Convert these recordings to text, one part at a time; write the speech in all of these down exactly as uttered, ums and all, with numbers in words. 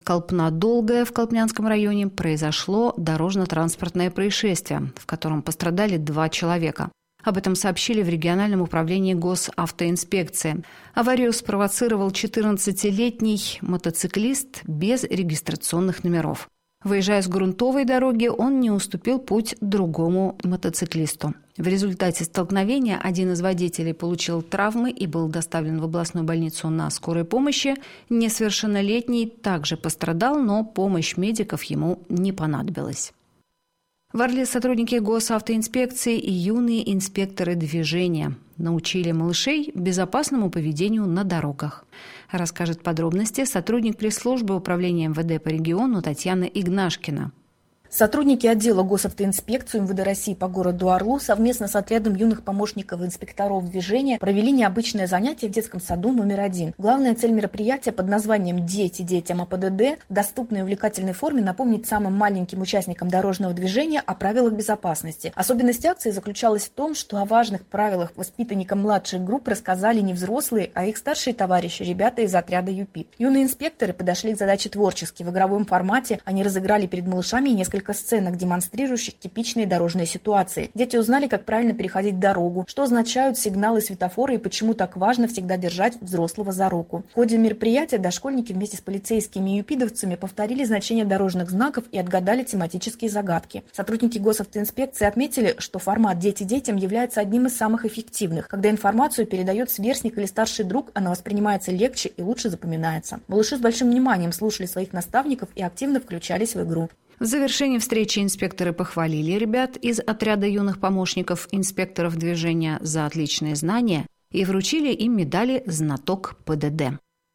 Колпна-Долгая в Колпнянском районе произошло дорожно-транспортное происшествие, в котором пострадали два человека. Об этом сообщили в региональном управлении госавтоинспекции. Аварию спровоцировал четырнадцатилетний мотоциклист без регистрационных номеров. Выезжая с грунтовой дороги, он не уступил путь другому мотоциклисту. В результате столкновения один из водителей получил травмы и был доставлен в областную больницу на скорой помощи. Несовершеннолетний также пострадал, но помощь медиков ему не понадобилась. В Орле сотрудники госавтоинспекции и юные инспекторы движения научили малышей безопасному поведению на дорогах. Расскажет подробности сотрудник пресс-службы управления эм вэ дэ по региону Татьяна Игнашкина. Сотрудники отдела госавтоинспекции эм вэ дэ России по городу Орлу совместно с отрядом юных помощников инспекторов движения провели необычное занятие в детском саду номер один. Главная цель мероприятия под названием «Дети детям а пэ дэ дэ» в доступной и увлекательной форме напомнить самым маленьким участникам дорожного движения о правилах безопасности. Особенность акции заключалась в том, что о важных правилах воспитанникам младших групп рассказали не взрослые, а их старшие товарищи, ребята из отряда ЮПИ. Юные инспекторы подошли к задаче творчески. В игровом формате они разыграли перед малышами несколько сценок, демонстрирующих типичные дорожные ситуации. Дети узнали, как правильно переходить дорогу, что означают сигналы светофора и почему так важно всегда держать взрослого за руку. В ходе мероприятия дошкольники вместе с полицейскими и юпидовцами повторили значение дорожных знаков и отгадали тематические загадки. Сотрудники госавтоинспекции отметили, что формат «Дети детям» является одним из самых эффективных. Когда информацию передает сверстник или старший друг, она воспринимается легче и лучше запоминается. Малыши с большим вниманием слушали своих наставников и активно включались в игру. В завершении встречи инспекторы похвалили ребят из отряда юных помощников инспекторов движения за отличные знания и вручили им медали «Знаток пэ дэ дэ».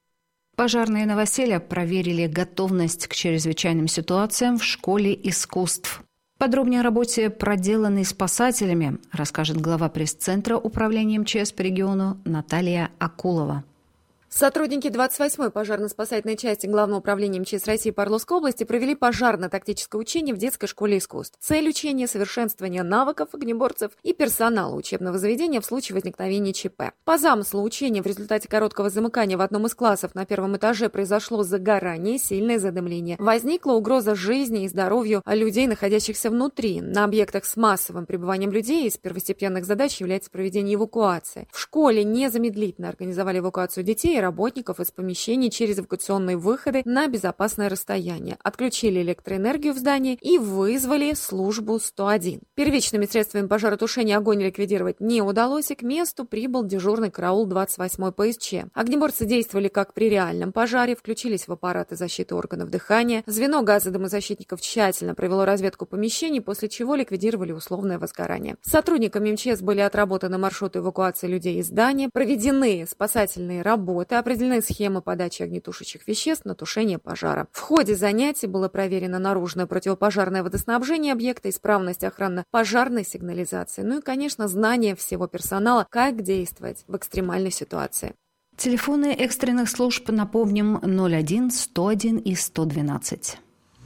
Пожарные новоселья проверили готовность к чрезвычайным ситуациям в школе искусств. Подробнее о работе, проделанной спасателями, расскажет глава пресс-центра управления эм че эс по региону Наталья Акулова. Сотрудники двадцать восьмой пожарно-спасательной части Главного управления эм че эс России по Орловской области провели пожарно-тактическое учение в детской школе искусств. Цель учения – совершенствование навыков огнеборцев и персонала учебного заведения в случае возникновения че пэ. По замыслу учения в результате короткого замыкания в одном из классов на первом этаже произошло загорание, сильное задымление. Возникла угроза жизни и здоровью людей, находящихся внутри. На объектах с массовым пребыванием людей из первостепенных задач является проведение эвакуации. В школе незамедлительно организовали эвакуацию детей и работников из помещений через эвакуационные выходы на безопасное расстояние, отключили электроэнергию в здании и вызвали службу сто один. Первичными средствами пожаротушения огонь ликвидировать не удалось, и к месту прибыл дежурный караул двадцать восьмой пэ эс че. Огнеборцы действовали как при реальном пожаре, включились в аппараты защиты органов дыхания. Звено газодомозащитников тщательно провело разведку помещений, после чего ликвидировали условное возгорание. Сотрудниками эм че эс были отработаны маршруты эвакуации людей из здания, проведены спасательные работы, определены схемы подачи огнетушащих веществ на тушение пожара. В ходе занятий было проверено наружное противопожарное водоснабжение объекта, исправность охранно-пожарной сигнализации, ну и, конечно, знание всего персонала, как действовать в экстремальной ситуации. Телефоны экстренных служб, напомним, ноль один сто один и сто двенадцать.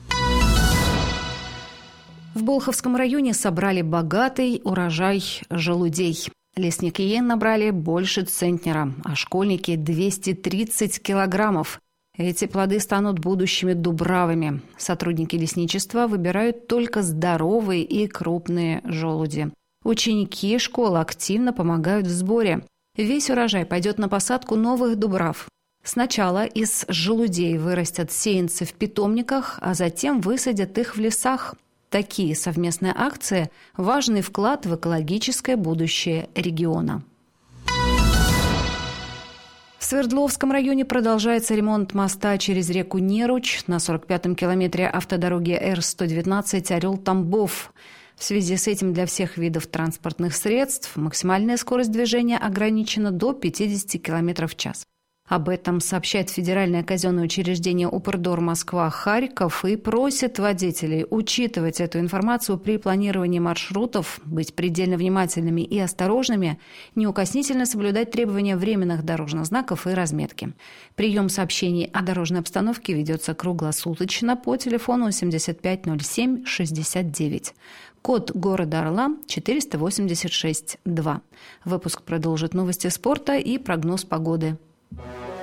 В Болховском районе собрали богатый урожай желудей. Лесники набрали больше центнера, а школьники – двести тридцать килограммов. Эти плоды станут будущими дубравами. Сотрудники лесничества выбирают только здоровые и крупные желуди. Ученики школы активно помогают в сборе. Весь урожай пойдет на посадку новых дубрав. Сначала из желудей вырастят сеянцы в питомниках, а затем высадят их в лесах. Такие совместные акции – важный вклад в экологическое будущее региона. В Свердловском районе продолжается ремонт моста через реку Неруч на сорок пятом километре автодороги эр сто девятнадцать Орел-Тамбов. В связи с этим для всех видов транспортных средств максимальная скорость движения ограничена до пятидесяти километров в час. Об этом сообщает федеральное казенное учреждение «Упрдор Москва-Харьков» и просит водителей учитывать эту информацию при планировании маршрутов, быть предельно внимательными и осторожными, неукоснительно соблюдать требования временных дорожных знаков и разметки. Прием сообщений о дорожной обстановке ведется круглосуточно по телефону семьдесят пять ноль семь шестьдесят девять. Код города Орла четыреста восемьдесят шесть два. Выпуск продолжит новости спорта и прогноз погоды.